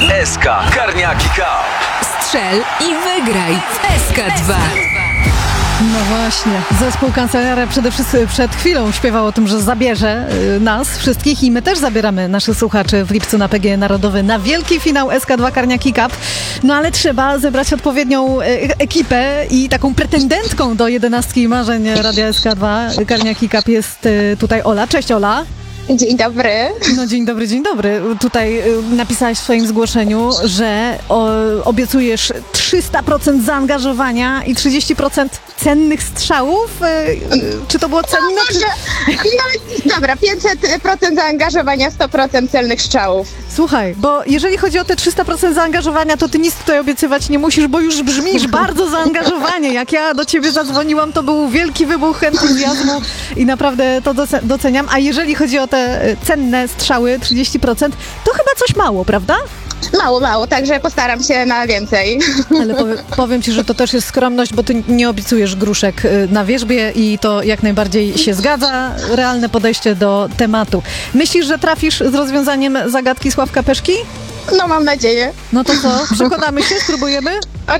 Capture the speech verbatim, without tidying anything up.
S K Karniaki Cup. Strzel i wygraj w S K dwa. No właśnie, zespół Cancellara przede wszystkim przed chwilą śpiewał o tym, że zabierze y, nas wszystkich i my też zabieramy naszych słuchaczy w lipcu na P G E Narodowy na wielki finał S K dwa Karniaki Cup. No ale trzeba zebrać odpowiednią y, ekipę i taką pretendentką do jedenastki marzeń Radia S K dwa Karniaki Cup jest y, tutaj Ola. Cześć Ola. Dzień dobry. No dzień dobry, dzień dobry. Tutaj y, napisałaś w swoim zgłoszeniu, że o, obiecujesz trzysta procent zaangażowania i trzydzieści procent cennych strzałów. Y, y, czy to było cenne? No, może, no dobra, pięćset procent zaangażowania, sto procent celnych strzałów. Słuchaj, bo jeżeli chodzi o te trzysta procent zaangażowania, to ty nic tutaj obiecywać nie musisz, bo już brzmisz bardzo zaangażowanie. Jak ja do ciebie zadzwoniłam, to był wielki wybuch entuzjazmu i naprawdę to doce- doceniam. A jeżeli chodzi o te cenne strzały, trzydzieści procent, to chyba coś mało, prawda? Mało, mało, także postaram się na więcej. Ale powie, powiem ci, że to też jest skromność, bo ty nie obiecujesz gruszek na wierzbie i to jak najbardziej się zgadza. Realne podejście do tematu. Myślisz, że trafisz z rozwiązaniem zagadki Sławka Peszki? No mam nadzieję. No to co? Przekonamy się? Spróbujemy?